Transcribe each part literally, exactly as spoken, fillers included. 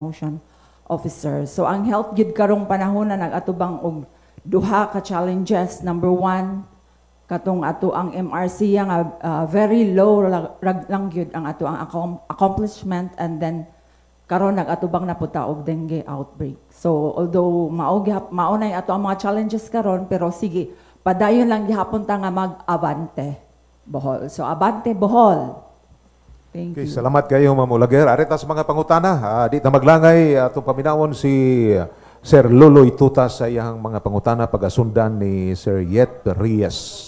promotion officer. So ang health gid karong panahon na nagatubang og duha ka challenges. Number one, katong ato ang M R C nga uh, very low rag lang gyud ang ato ang accomplishment, and then karon nagatubang na puta og dengue outbreak. So although mao maunay ato ang mga challenges karon, pero sige, padayon lang gihapon ta nga mag-abante Bohol. So abante Bohol. Thank Okay, you. salamat kayo, Ma'am Ulager. Arita sa mga pangutana, uh, di na maglangay atong paminawon si Sir Loloy Tutas sa iyang mga pangutana pag-asundan ni Sir Yet Reyes.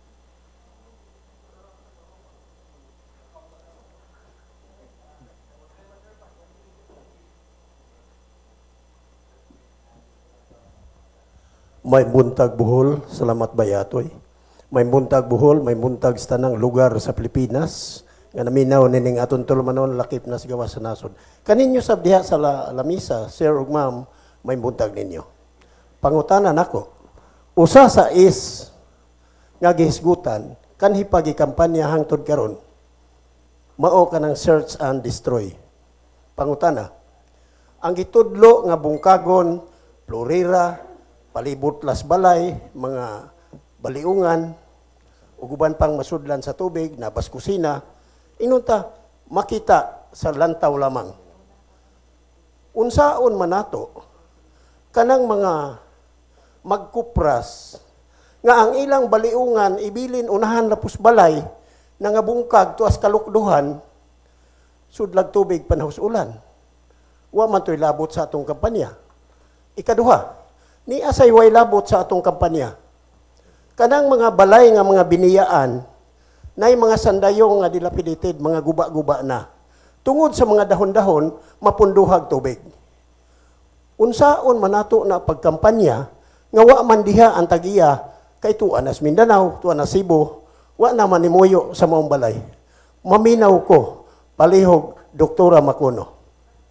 May buntag Bohol, salamat bayatoy. May buntag Bohol, may buntag sa tanang lugar sa Pilipinas. Nga naminaw nining aton tulumanon lakip na sa gawas sa nasod. Kaninyo sab diha sa la, lamisa, sir ug ma'am, may buntag ninyo. Pangutana nako. Usa sa is nga gihisgutan kanhi pagi kampanya hangtod karon. Mao kanang search and destroy. Pangutana. Ang gitudlo nga bungkagon, Florira, palibot las balay, mga baliungan, ug uban pang masudlan sa tubig, nabas kusina, inunta makita sa lantaw lamang. Unsaon man nato kanang mga magkupras nga ang ilang baliungan ibilin unahan lapos balay na nga bungkag tuas kalukduhan sudlag tubig panahos ulan. Wa man toy labot sa atong kampanya. Ikaduha, ni asay way labot sa atong kampanya. Kanang mga balay nga mga biniyaan nay mga sandayong nga dilapidated, mga guba-guba na. Tungod sa mga dahon-dahon, mapunduhag tubig. Unsaon man nato na pagkampanya, nga wa man diha ang tagiya, kay tuan as Mindanao, tuan as Cebu, wa naman nimuyo sa maong balay. Maminaw ko, palihog, Doktora Macuno.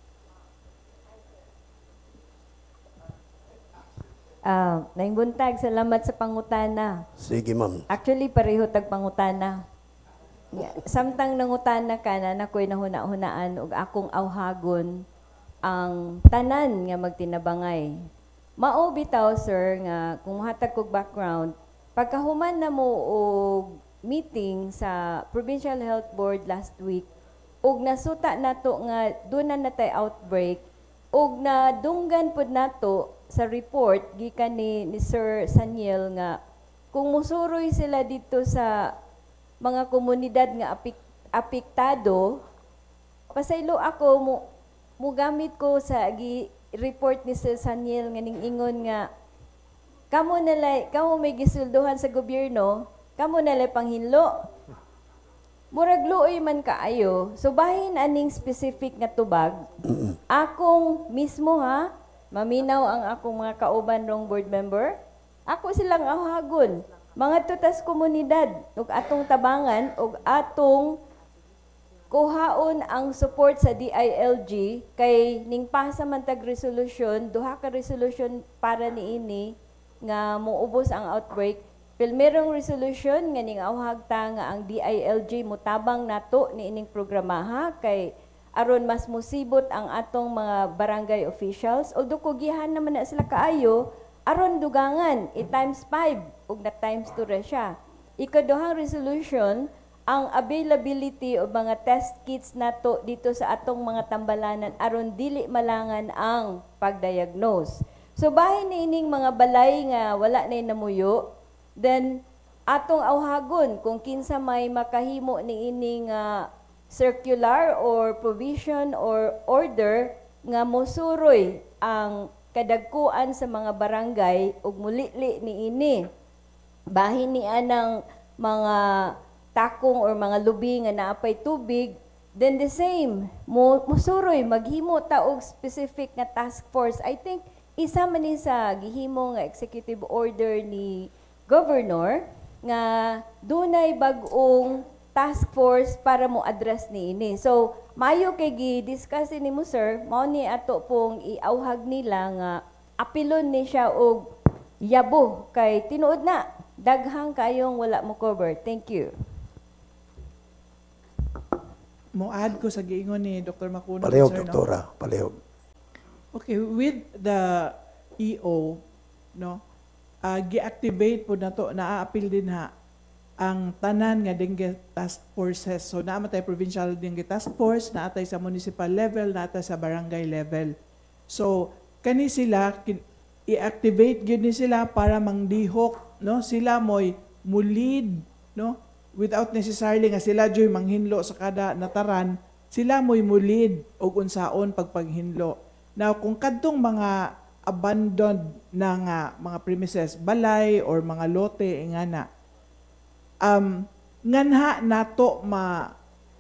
Ah, naing buntag, salamat sa pangutana. Sige, ma'am. Actually, pareho tag pangutana. Yeah. Samtang nangutana ka na, nakoy nahuna-hunaan og akong awhagon ang tanan nga magtinabangay. Mao bitaw, sir, nga kung mahatag kog background, pagkahuman na mo og meeting sa Provincial Health Board last week, og nasuta nato nga doon na natay outbreak, og nadunggan pod nato sa report gikan ni, ni Sir Saniel nga kung musuroy sila dito sa mga komunidad nga apik, apektado, pasaylo ako mo, mo gamit ko sa gi, report ni Sir Saniel nga ning ingon nga kamo nalay kamo may gisulduhan sa gobyerno, kamo nalay panghinlo. Murag luoy man kaayo, so bahin aning specific nga tubag, akong mismo ha, maminaw ang akong mga kauban rong board member, ako silang ahagon, mga tutas komunidad, ug atong tabangan, ug atong kuhaon ang support sa D I L G, kay ning pasa man tag resolution, duha ka resolution para niini, nga muubos ang outbreak. Pero merong resolution nga ning awhagta nga ang D I L G mutabang nato ni ining programaha kay aron mas musibot ang atong mga barangay officials. Although kugihan naman na sila kaayo, aron dugangan i times five ug na times two ra siya. Ikaduhang resolution ang availability o mga test kits nato dito sa atong mga tambalanan aron dili malangan ang pagdiagnose. So bahin ni ining mga balay nga wala nay namuyo, then atong awhagon kung kinsa may makahimo ni ining uh, circular or provision or order nga mosuroy ang kadagkuan sa mga barangay ug mulili ni ini. Bahin ni anang mga takong or mga lubi nga naapay tubig, then the same, mo mosuroy maghimo ta og specific nga task force. I think isa man ni sa gihimo nga executive order ni Governor nga dunay bag-ong task force para mo address ni ini. So, mayo kay gi-discuss ni mo, sir, mao ni ato pong iawhag nila nga apilon ni siya og yabo kay tinuod na daghang kayong wala mo cover. Thank you. Mo add ko sa giingon ni Doctor Macuno. Palihog, sir, no? Doktora. Palihog. Okay, with the E O, no, uh, gi-activate po na to, naa-appeal din ha, ang tanan nga dengue task forces. So, namatay provincial dengue task force, naatay sa municipal level, naatay sa barangay level. So, kani sila, kin- i-activate yun ni sila para mangdihok, no? Sila mo'y mulid, no? Without necessarily nga sila joy manghinlo sa kada nataran, sila mo'y mulid og unsaon pagpaghinlo. Now, kung kadtong mga abandoned na nga mga premises, balay or mga lote, nga na, um, nganha nato ma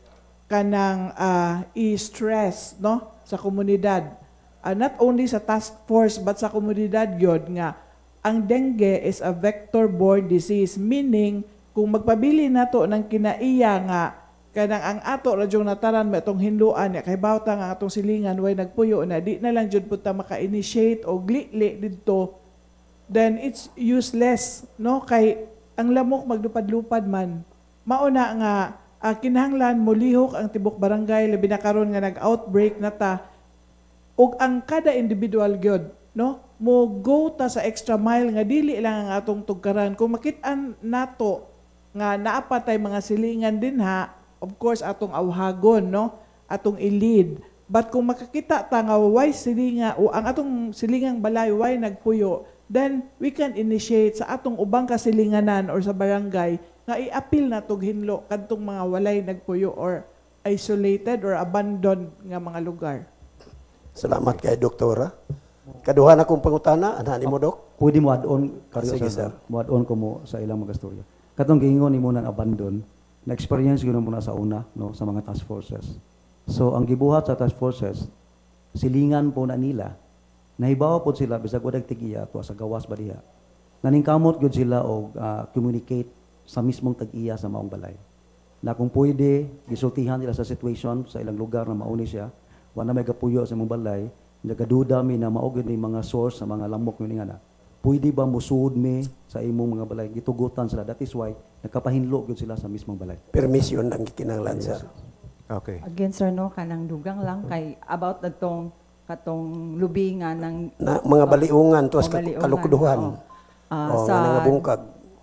kanang uh, i-stress, no, sa komunidad. Uh, not only sa task force but sa komunidad yun nga ang dengue is a vector-borne disease, meaning kung magpabili nato ng kinaiya nga kanang ang ato radyong nataran may itong hinluan ya kay bawta nga atong silingan way nagpuyo na di na lang jud pud ta maka-initiate o glitli didto, then it's useless, no, kay ang lamok maglupad-lupad man. Mauna nga uh, kinahanglan molihok ang tibok barangay labi na karon nga nag-outbreak na ta. Ug ang kada individual gyud, no, mo go ta sa extra mile nga dili lang ang atong tugkaran. Kung makit-an nato nga naapa tay mga silingan din ha, of course atong awhagon, no, atong ilid. But kung makakita ta nga way silinga o ang atong silingang balay way nagpuyo, then we can initiate sa atong ubang kasilinganan or sa barangay nga i-appeal na tog hinlo kadtong mga walay nagpuyo or isolated or abandoned nga mga lugar. Salamat kay Doktora. Kaduha na kong pangutana, ana nimo Dok? Pwede mo add-on, karyo Sige, sir. sir. Mo add-on ko mo sa ilang mga storya. Katong giingon ni mo nang abandon, na-experience ko na muna sa una, no, sa mga task forces. So, ang gibuhat sa task forces, silingan po na nila, nahibawa po sila, bisag wadag tigiya, to sa gawas ba diha. Naningkamot yun sila o uh, communicate sa mismong tag-iya sa maong balay. Na kung pwede, gisultihan nila sa situation, sa ilang lugar na mauni siya, wala may kapuyo sa mong balay, nagaduda mi na maugid ni mga source sa mga lamok yun nga na. Pwede ba musuod mi sa imong mga balay? Gitugutan sila. That is why, nagkapahinlo yun sila sa mismong balay. Permission ang kinahanglan, sir. Okay. Again, sir, no, kanang dugang lang kay about nagtong katong lubi nga ng Na, mga baliungan, tuwas Oh, baliungan, kalukduhan. oo. Ah, O, sa nga nangabungkag.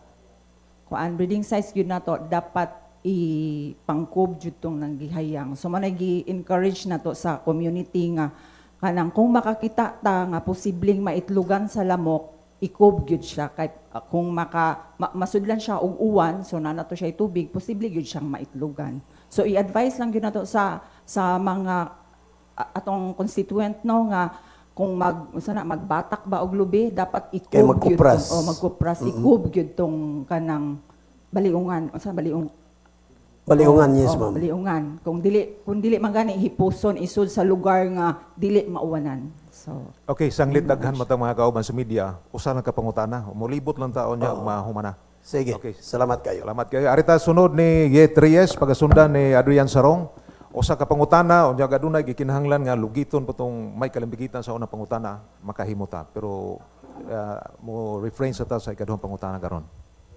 kuan breeding size gyud nato dapat ipangkob jud tong nang gihayang. So manay gi-encourage nato sa community nga kanang kung makakita ta nga posibleng maitlugan sa lamok, ikob gyud siya kay uh, kung maka ma, masudlan siya og uwan, so na nato siya tubig, posible gyud siyang maitlugan. So i-advise lang gyud nato sa sa mga uh, atong constituent no nga kung mag sana magbatak ba og lubi dapat Kay ikob gyud magkupras. tong, o magkupras mm-hmm. ikob gyud tong kanang baliungan unsa baliung Baliungan, oh, yes, oh, ma'am. baliungan. Kung dili kung dili man gani hipuson isud sa lugar nga dili mauwanan. So Okay, sanglit daghan matang mga kauban sa media, usa na kapangutana, umulibot lang taon niya, umahumana. Sige, Okay. salamat kayo. Salamat kayo. Arita sunod ni Yet Reyes, pagasundan ni Adrian Sarong. Usa ka pangutana, unya gadunay gikinahanglan nga lugiton patong may kalambigitan sa unang pangutana, makahimuta. Pero uh, mo refrain sa ta sa ikaduhang pangutana karon.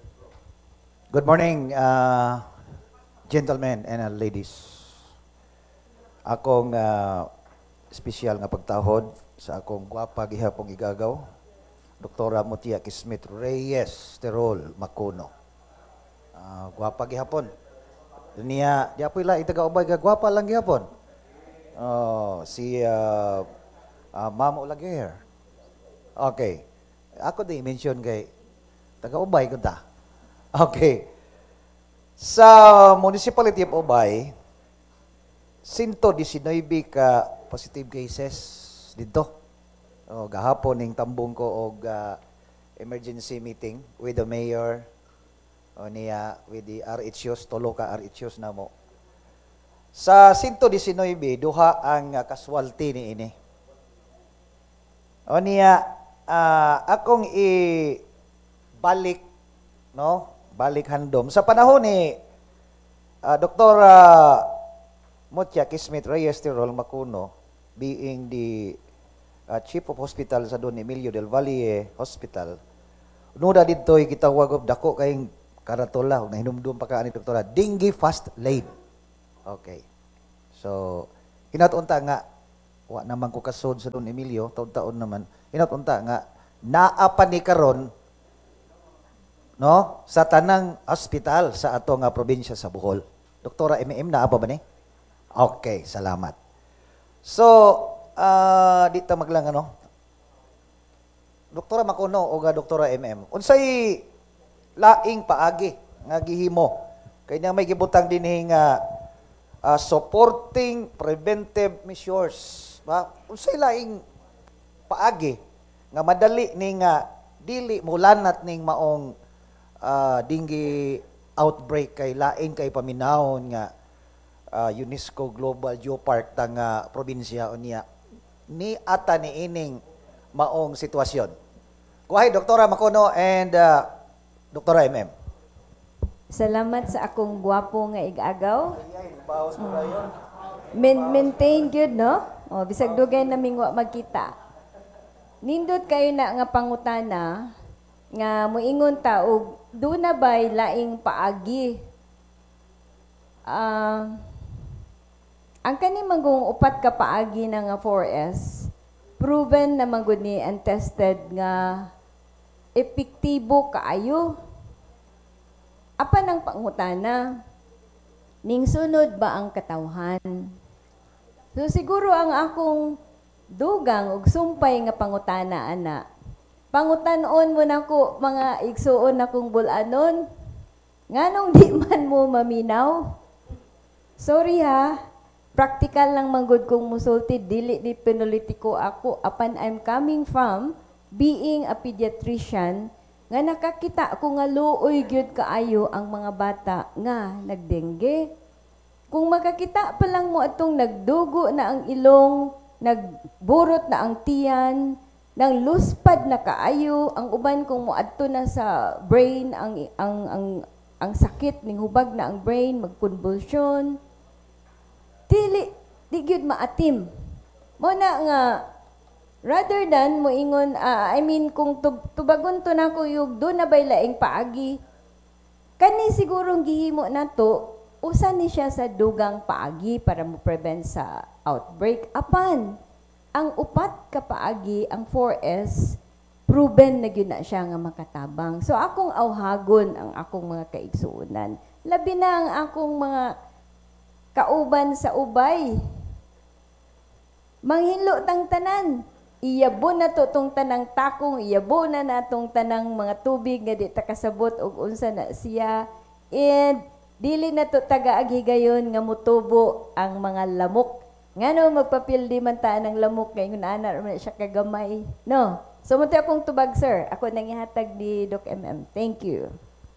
Good morning, uh, gentlemen and uh, ladies. Akong uh, espesyal nga pagtahod sa akong gwapa gihapong igagaw, Doktora Mutia Kismet Reyes Terol Macuno. Uh, gwapa gihapon. Niya, di apoy la itaga-ubay ka gwapa lang gihapon. Oh, si uh, uh, Ma'am Olaguer. Okay. Ako din mention kay taga-ubay ko ta. Okay. Sa Municipality of Ubay, one hundred nineteen ka positive cases dito. O, gahapon ning tambong ko og uh, emergency meeting with the mayor o niya with the R H Os, tolo ka R H Os na mo. Sa one hundred nineteen, duha ang uh, casualty ni ini. O niya, uh, akong i-balik, no? Balik handom. Sa panahon ni uh, Doktor uh, Mutia Kismet Reyes Terol Macuno, being the uh, Chief of Hospital sa Don Emilio del Valle Hospital, nuda dito gitawag og dako kayong karatola, na hinumdum pa ka ni Doktora, dengue fast lane. Okay. So, kinatunta nga, wa naman ko kasod sa Don Emilio, taon-taon naman. Inaot unta nga naa pa ni karon no sa tanang ospital sa ato nga probinsya sa Bohol. Doktora M M naa pa ba ni? Okay, salamat. So, uh, dito maglang ano. Doktora Makuno o ga Doktora M M. Unsay laing paagi nga gihimo kay na may gibutang dinhi nga uh, supporting preventive measures ba unsay laing paagi nga madali ni nga dili mulanat ning maong uh, dinggi outbreak kay laing kay paminawon nga uh, UNESCO Global Geopark tang uh, probinsya unya ni ata ni ining maong sitwasyon. Kuhay Doktora Makuno and uh, Doktora M M. Salamat sa akong gwapo nga igagaw. Mm. Maintain good, no? O, bisag dugay naming wa magkita. Nindot kayo na nga pangutana nga muingon ta og do na bay laing paagi. Uh, ang kani manggong upat ka paagi na nga four S proven na manggod ni and tested nga epektibo kaayo. Apan ang pangutana, ning sunod ba ang katawhan? So siguro ang akong dugang ug sumpay nga pangutana ana. Pangutanon mo nako mga igsuon akong bulanon. Nganong di man mo maminaw? Sorry ha. Practical lang manggod kong musulti, dili di penalitiko ako apan I'm coming from being a pediatrician nga nakakita ko nga luoy gyud kaayo ang mga bata nga nagdengge. Kung makakita pa lang mo atong nagdugo na ang ilong, nagburot na ang tiyan, nang luspad na kaayo, ang uban kung moadto na sa brain ang ang ang ang sakit ning hubag na ang brain, magkonvulsyon. Dili di gyud maatim. Mo na nga rather than mo ingon, uh, I mean, kung tub tubagon to na ko yung doon na bay laing paagi, kani sigurong gihimo na to, usa ni siya sa dugang paagi para mo prevent sa outbreak. Apan, ang upat ka paagi, ang four S, proven na gyud na siya nga makatabang. So akong awhagon ang akong mga kaigsuonan. Labi na ang akong mga kauban sa ubay. Manghinlo tang tanan. Iyabo na to tong tanang takong, iyabo na na tong tanang mga tubig nga di takasabot og unsa na siya. And dili na to tagaagi gayon nga mutubo ang mga lamok. Ngano magpapildi man ta ng lamok kay kun ana man siya kagamay. No. So mo akong tubag sir. Ako nang ihatag ni Doc M M. Thank you.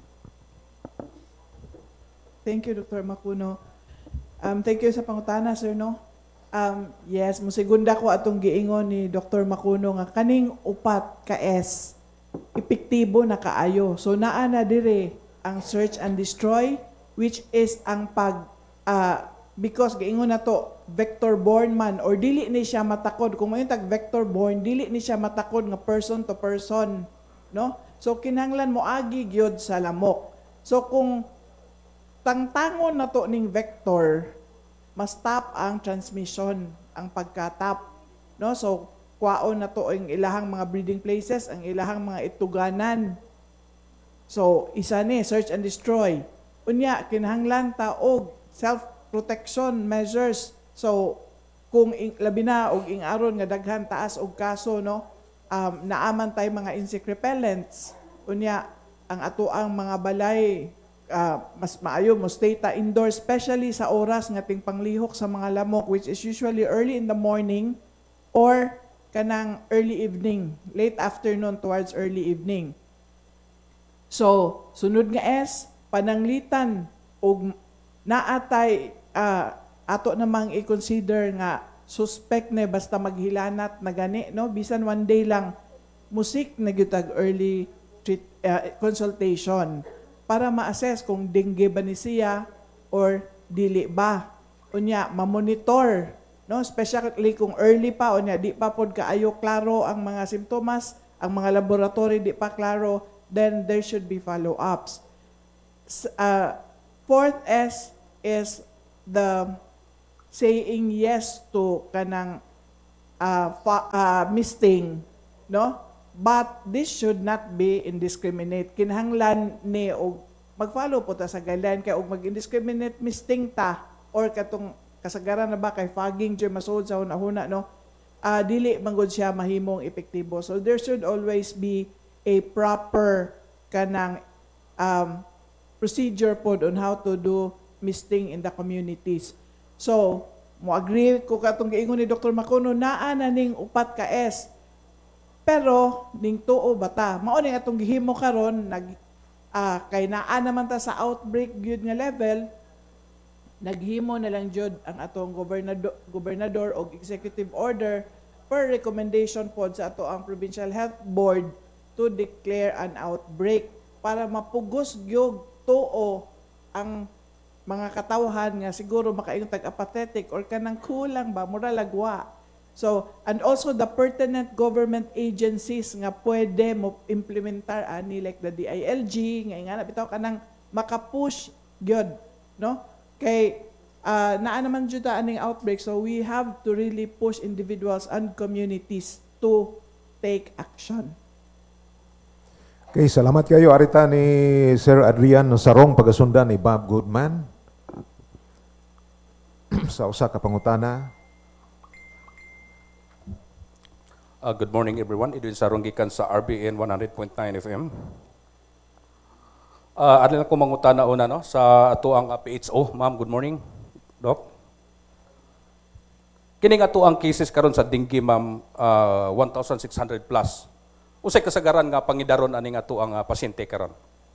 Thank you, Doctor Makuno. Um, thank you sa pangutana, sir, no? Um, yes, musigunda ko atong giingon ni Doctor Makuno nga kaning upat ka S, epektibo na kaayo. So naa na dire ang search and destroy, which is ang pag, uh, because giingon na to, vector-borne man, or dili ni siya matakod. Kung may tag vector-borne, dili ni siya matakod nga person to person. No? So kinahanglan mo agi gyud sa lamok. So kung tangtangon na to ning vector, mas tap ang transmission, ang pagkatap. No? So, kwaon na to ang ilahang mga breeding places, ang ilahang mga ituganan. So, isa ni, search and destroy. Unya, kinahanglan ta og self-protection measures. So, kung ing, labi na og ing aron nga daghan taas og kaso, no, um, naaman tay mga insect repellents. Unya, ang atoang mga balay, Uh, mas maayo mo stay ta indoors, especially sa oras nga ting panglihok sa mga lamok, which is usually early in the morning or kanang early evening, late afternoon towards early evening. So, sunod nga S, pananglitan og naatay uh, ato namang i-consider nga suspect na basta maghilanat na gani, no? Bisan one day lang musik na gyutag early treat, uh, consultation para ma-assess kung dengue ba ni siya or dili ba. Unya, ma-monitor, no? Especially kung early pa, unya, di pa pod kaayo klaro ang mga simptomas, ang mga laboratory di pa klaro, then there should be follow-ups. Uh, fourth S is the saying yes to kanang uh, fa- uh, misting, no? But this should not be indiscriminate. Kinahanglan ni og mag-follow po ta sa guideline kay og mag-indiscriminate misting ta or katong kasagaran na ba kay fogging dyan masod sa hunahuna, no? Uh, dili manggod siya mahimong epektibo. So there should always be a proper kanang um, procedure pod on how to do misting in the communities. So, mo agree ko katong giingon ni Doctor Macono, naa na ning upat ka S. Pero ning tuo bata, mao ning atong gihimo karon nag uh, kay naa naman ta sa outbreak gyud nga level, naghimo na lang jud ang atong gobernador gobernador og executive order per recommendation pod sa ato ang Provincial Health Board to declare an outbreak para mapugos gyud tuo ang mga katawhan nga siguro makaingon tag-apathetic or kanang kulang ba, mura lagwa. So, and also the pertinent government agencies nga pwede mo implementar ani like the D I L G, nga nga bitaw kanang makapush gyud, no? Kay uh, naa naman jud ta aning outbreak, so we have to really push individuals and communities to take action. Okay, salamat kayo. Arita ni Sir Adrian Sarong, pagasundan ni Bob Goodman sa usa ka pangutana. Uh, good morning, everyone. Edwin Sarong gikan sa R B N one hundred point nine F M. Uh, adlan ko mangutana una no sa ato ang P H O. Ma'am, good morning. Doc. Kining ato ang cases karon sa dengue, ma'am, uh, one thousand six hundred plus. Usay kasagaran nga pangidaron aning ato ang uh, pasyente karon.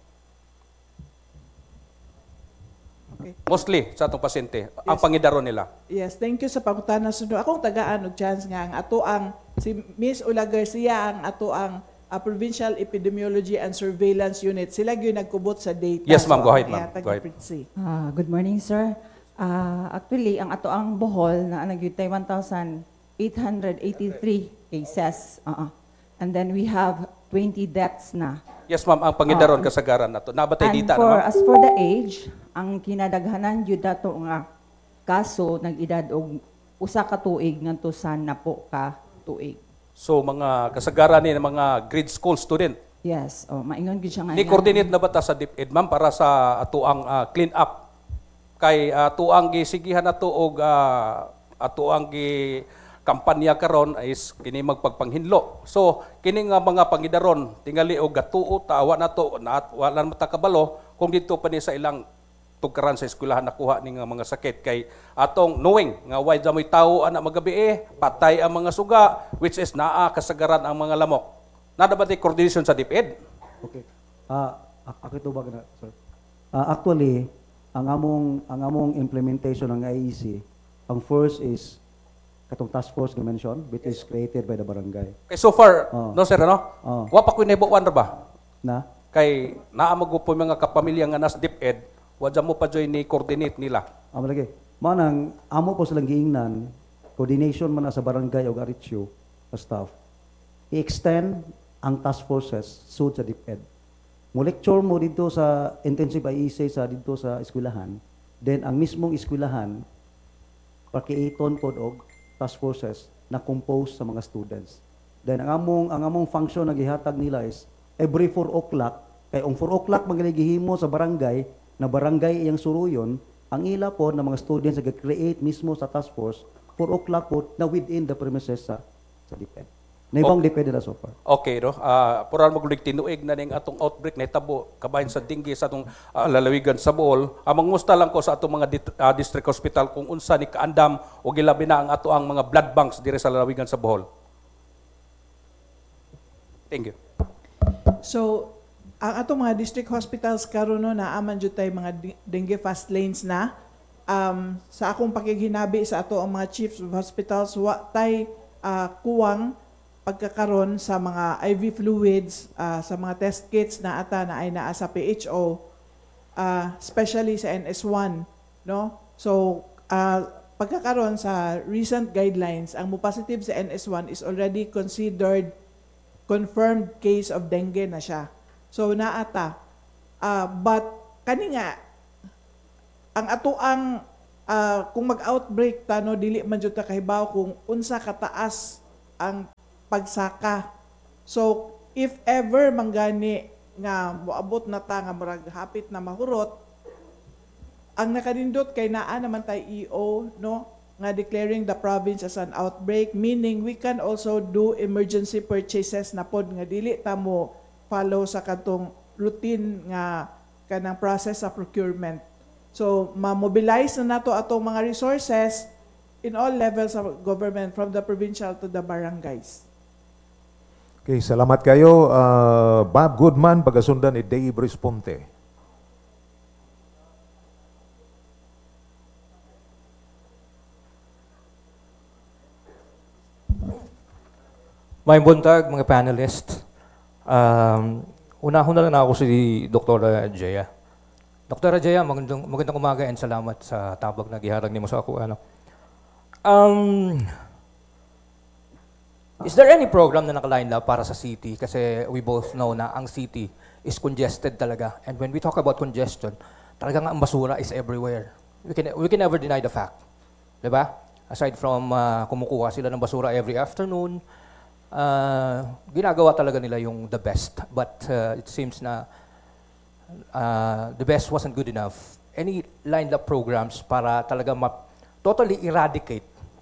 Okay. Mostly sa atong pasyente, Yes. ang pangidaron nila. Yes, thank you sa pangutana suno. Akong tagaan og chance nga ang ato ang si Miss Ula Garcia ang ato ang uh, Provincial Epidemiology and Surveillance Unit. Sila gyud nagkubot sa data. Yes, ma'am. Go ahead, ang ma'am. ihatag Go ahead. ni Pritzi. Ah, good morning, sir. Ah, actually, ang ato ang Bohol na nagyutay one thousand eight hundred eighty-three cases. Uh-uh. And then we have twenty deaths na. Yes, ma'am, ang pangidaron Ah, kasagaran nato. Nabatay And dita for, na, ma'am. as for the age, ang kinadaghanan jud dato nga kaso nag-edad og usa ka tuig ngadto sa napo ka tuig. So mga kasagaran ni ng mga grade school student. Yes, oh, maingon gid siya nga. Ni coordinate na ba ta sa DepEd, ma'am, para sa ato ang uh, clean up kay ato ang gisigihan nato og uh, ato ang gi kampanya karon is kini magpagpanghinlo. So kini nga mga pangidaron tingali og gatuo tawa nato na wala na matakabalo kung dito pa ni sa ilang tugkaran sa eskwelahan nakuha ni nga mga sakit kay atong knowing nga why jamoy tawo ana magabi eh, patay ang mga suga which is naa kasagaran ang mga lamok. Nada ba tay coordination sa DepEd? Okay. Ah, uh, ako ito ba na, sir? Ah, actually, ang among ang among implementation ng I E C, ang first is katong task force nga mention, which is created by the barangay. Kay so far, Oh. no sir, ano? Oh. Wa pa ko nahibuan ra ba? Na Kay naa magupo mga kapamilya nga nas DepEd, wa mo pa joy ni coordinate nila. amo lagi. Manang amo po silang giingnan coordination man na sa barangay ug aritsyo sa staff. I-extend ang task forces sud sa DepEd. Mo lecture mo dito sa intensive I E C sa dito sa eskwelahan, then ang mismong eskwelahan pakiiton pod og task forces na compose sa mga students. Then ang among ang among function na gihatag nila is every four o'clock kay ang four o'clock magigihimo sa barangay na barangay iyang suruyon, ang ila po na mga students nga create mismo sa task force four o'clock po na within the premises sa sa DepEd. Na ibang Okay. DepEd na so far. Okay, no? Uh, puran magulig tinuig na ning atong outbreak na itabo kabahin sa dengue sa atong uh, lalawigan sa Bohol. Amang musta lang ko sa atong mga dit- uh, district hospital kung unsa ni kaandam o gilabi na ang ato ang mga blood banks dire sa lalawigan sa Bohol. Thank you. So, ang atong mga district hospitals karon no naaman jud tay mga di- dengue fast lanes na. Um, sa akong pakighinabi sa ato ang mga chiefs of hospitals wa tay ah, kuwang pagkakaron sa mga I V fluids, ah, sa mga test kits na ata na ay naa sa P H O, ah, especially sa N S one, no? So, ah, pagkakaron sa recent guidelines, ang mo positive sa N S one is already considered confirmed case of dengue na siya. So, naata. Ah, but, kani nga, ang ato ang ah, kung mag-outbreak ta, no, dili man jud ta kahibaw kung unsa kataas ang pagsaka. So, if ever manggani nga moabot na ta nga murag hapit na mahurot, ang nakanindot kay naa naman tay E O, no, nga declaring the province as an outbreak, meaning we can also do emergency purchases na pod nga dili ta mo follow sa katong routine nga kanang process sa procurement. So, ma-mobilize na nato atong mga resources in all levels of government, from the provincial to the barangays. Okay, salamat kayo. Uh, Bob Goodman, pagasundan ni Dave Responte. May buntag, mga panelists. Um, Una-una na lang ako si Doktora Jaya. Doktora Jaya, magandang, magandang umaga and salamat sa tabag na giharag nimo sa ako. Ano. Um, is there any program na nakaline up para sa city? Kasi we both know na ang city is congested talaga. And when we talk about congestion, talagang ang basura is everywhere. We can, we can never deny the fact. Diba? Aside from uh, kumukuha sila ng basura every afternoon, Uh, ginagawa talaga nila yung the best, but uh, it seems na uh, the best wasn't good enough. Any lined up programs para talaga ma- totally eradicate?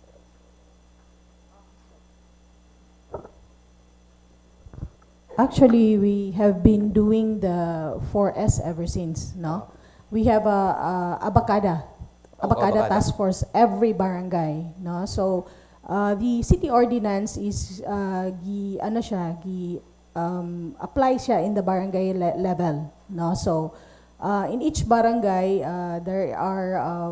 Actually, we have been doing the four S ever since, no? We have a, a Abacada, Oh, Abacada Abacada. task force every barangay, no? So, Uh, the city ordinance is uh, gi ano siya gi um, apply siya in the barangay le- level, no? So uh, in each barangay uh, there are uh,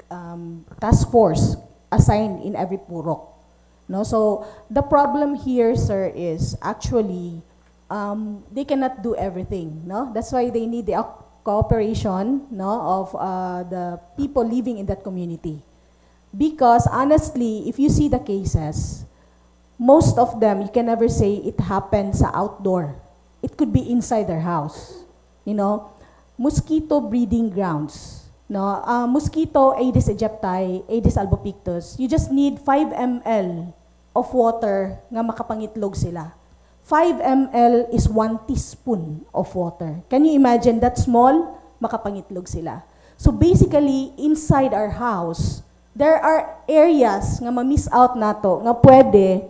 um, task force assigned in every purok, no? So the problem here, sir, is actually um, they cannot do everything, no? That's why they need the cooperation, no, of uh, the people living in that community. Because honestly, if you see the cases, most of them, you can never say it happened sa outdoor. It could be inside their house. You know, mosquito breeding grounds. No, uh, mosquito, Aedes aegypti, Aedes albopictus. You just need five milliliters of water nga makapangitlog sila. five milliliters is one teaspoon of water. Can you imagine that small? Makapangitlog sila. So basically, inside our house, there are areas nga ma-miss out nato nga pwede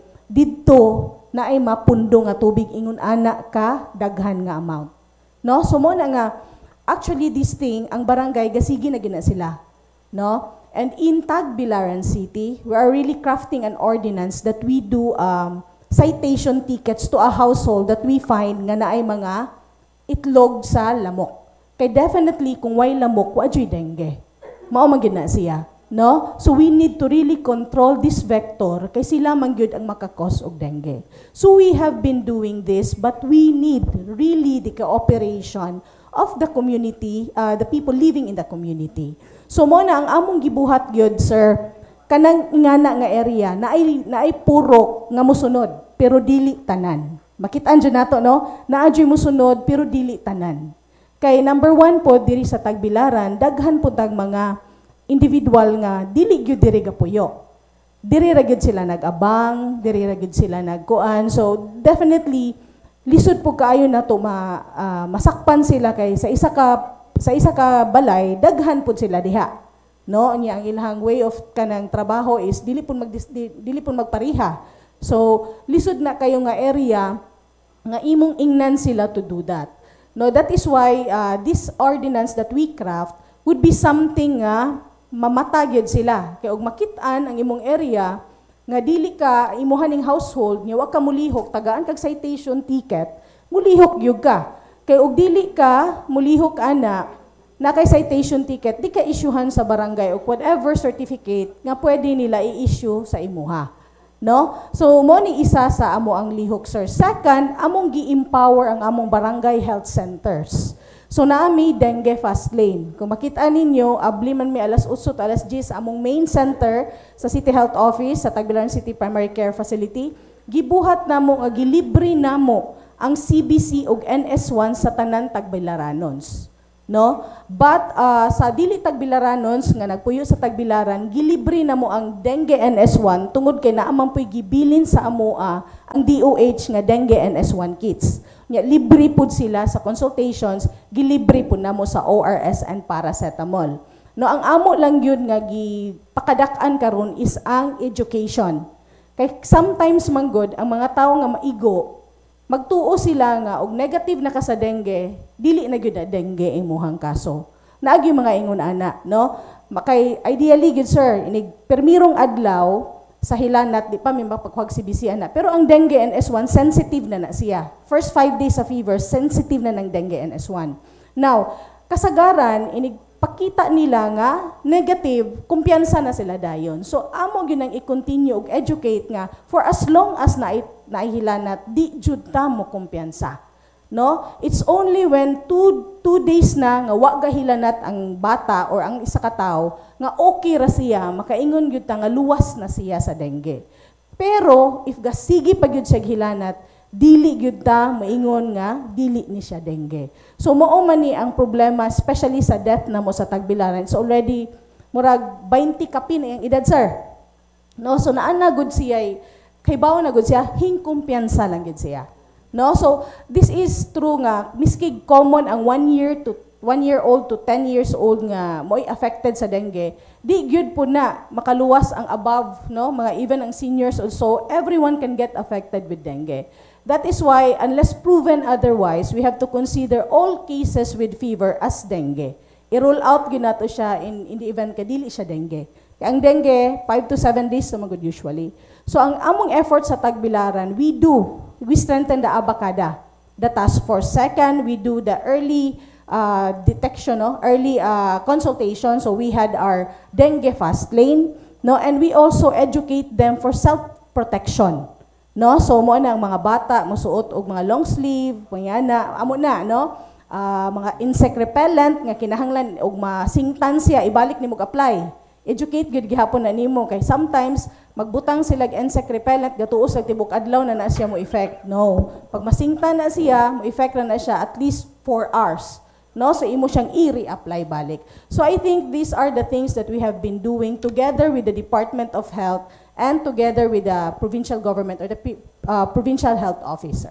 didto na ay mapundo nga tubig ingon ana ka daghan nga amount. No? So mo na nga actually this thing ang barangay gasigi na gina sila. No? And in Tagbilaran City, we are really crafting an ordinance that we do um, citation tickets to a household that we find nga naay mga itlog sa lamok. Kay definitely kung way lamok wa joy dengue. Mao man gid na siya. No? So we need to really control this vector kay sila man gyud ang makakos og dengue. So we have been doing this, but we need really the cooperation of the community, uh, the people living in the community. So mo na ang among gibuhat gyud, sir, kanang ingana nga area na ay na ay purok nga mosunod pero dili tanan. Makit-an jud nato, no? Naa jud mosunod pero dili tanan. Kay number one po diri sa Tagbilaran, daghan po tag mga individual nga dili gyud diri gapuyo. Diri ra gyud sila nag-abang, diri ra gyud sila nagkuan. So definitely lisod po kaayo nato ma uh, masakpan sila kay sa isa ka sa isa ka balay daghan pud sila diha. No, nya ang ilang way of kanang trabaho is dili pud mag dili pud magpariha. So lisod na kayo nga area nga imong ingnan sila to do that. No, that is why uh, this ordinance that we craft would be something nga mamatagyod sila. Kaya og makit-an ang imong area nga dili ka imuhaning household nya wa ka mulihok tagaan kag citation ticket, mulihok gyud ka. Kay og dili ka mulihok ana na kay citation ticket, di ka issuehan sa barangay o whatever certificate nga pwede nila i-issue sa imuha. No? So mo ni isa sa amo ang lihok, sir. Second, among gi-empower ang among barangay health centers. So naami dengue fast lane. Kung makita ninyo, abli man may alas usot, alas diyes among main center sa City Health Office sa Tagbilaran City Primary Care Facility, gibuhat namo nga gilibre namo ang C B C ug N S one sa tanan Tagbilaranons. no? But uh, sa dili tagbilaranons nga nagpuyo sa tagbilaran, gilibre na mo ang dengue N S one tungod kay naamang puy gibilin sa amoa ang D O H nga dengue N S one kits. Nya libre pud sila sa consultations, gilibre pud namo sa O R S and paracetamol. No, ang amo lang yun nga gipakadak-an karon is ang education. Kay sometimes man good ang mga tawo nga maigo, magtuo sila nga og negative na ka sa dengue, dili na gyud na dengue imuhang kaso. Naagi mga ingon ana, no? Makay ideally good sir, inig permirong adlaw sa hilanat di pa may mapaghagsibisian na. Pero ang dengue N S one sensitive na na siya. First five days sa fever, sensitive na ng dengue N S one. Now, kasagaran inig pakita nila nga negative, kumpiyansa na sila dayon. So amo gyud nang i-continue og educate nga for as long as na naihilanat di jud ta mo kumpiyansa. No? It's only when two, two days na nga wa gahilanat ang bata or ang isa ka tawo nga okay ra siya, makaingon gyud ta nga luwas na siya sa dengue. Pero if gasigi pa gyud siya hilanat, dili gyud ta maingon nga dili ni siya dengue. So mao man ni ang problema especially sa death na mo sa tagbilaran. It's already murag twenty kapin ang edad sir. No, so naa na gud siya kay bawo na gud siya hingkumpiyansa lang gud siya. No, so this is true nga miski common ang one year to one year old to ten years old nga mo'y affected sa dengue. Di gyud po na makaluwas ang above, no, mga even ang seniors also, everyone can get affected with dengue. That is why, unless proven otherwise, we have to consider all cases with fever as dengue. I-rule out gyud nato siya in, in the event ka dili siya dengue. Kaya ang dengue, five to seven days na magud usually. So ang among effort sa tagbilaran, we do, we strengthen the abacada, the task force. Second, we do the early uh, detection, no? early uh, consultation. So we had our dengue fast lane, no? And we also educate them for self-protection. No, so mo na ang mga bata mosuot og mga long sleeve, panyana, amo na, no? Uh, mga insect repellent nga kinahanglan og masingtan siya, ibalik nimo apply. Educate gud gihapon na nimo kay sometimes magbutang sila og insect repellent gatuos sa tibok adlaw na na siya mo effect. No, pag masingtan na siya, mo effect na na siya at least four hours. No, so imo siyang i-reapply balik. So I think these are the things that we have been doing together with the Department of Health and together with the provincial government or the uh, provincial health officer.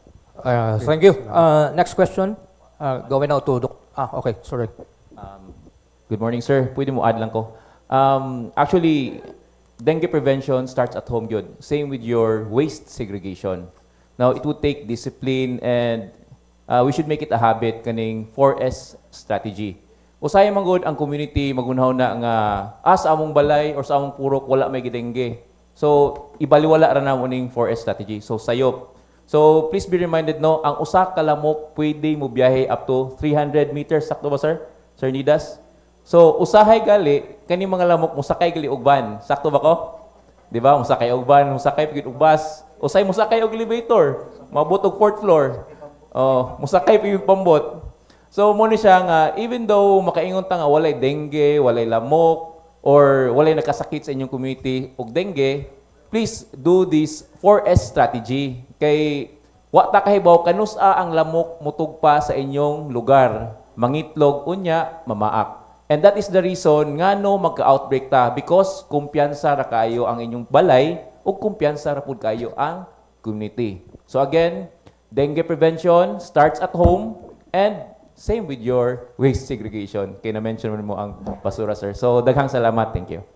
Uh, thank you. Uh, next question. Uh, going out to Doc. Ah, okay, sorry. Um, good morning, sir. Pwede mo add lang ko. Um, actually, dengue prevention starts at home yun. Same with your waste segregation. Now, it would take discipline and uh, we should make it a habit kaning four S strategy. Usay man gud ang community magunhaw na nga as ah, among balay or sa among purok wala may gidengge. So ibaliwala ra na mo ning four S strategy. So sayop. So please be reminded no, ang usa ka lamok pwede mo biyahe up to three hundred meters sakto ba sir? Sir Nidas? So usahay gali kani mga lamok musakay gali og van. Sakto ba ko? Di ba? Musakay og van, musakay pigit og bus. Usay musakay og elevator, mabot og fourth floor. Oh, musakay pigit pambot. So, mo ni siya nga, even though makaingon ta nga walay dengue, walay lamok, or walay nakasakit sa inyong community og dengue, please do this four S strategy. Kay, wa ta kahibaw, kanusa ang lamok mutugpa sa inyong lugar. Mangitlog, unya, mamaak. And that is the reason nga no magka-outbreak ta because kumpiyansa ra kayo ang inyong balay o kumpiyansa ra pud kayo ang community. So again, dengue prevention starts at home and same with your waste segregation. Kaya na-mention mo ang basura, sir. So, daghang salamat. Thank you.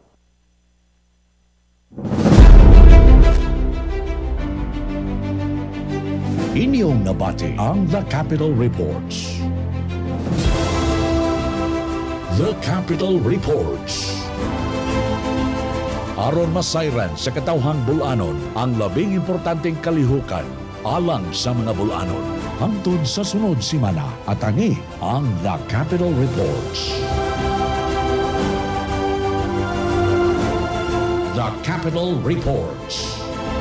Inyong nabati ang The Capital Reports. The Capital Reports. Aron masayran sa katawhang bulanon ang labing importanteng kalihukan alang sa mga bulanon. Hangtod sa sunod simana at tangi ang The Capital Reports. The Capital Reports.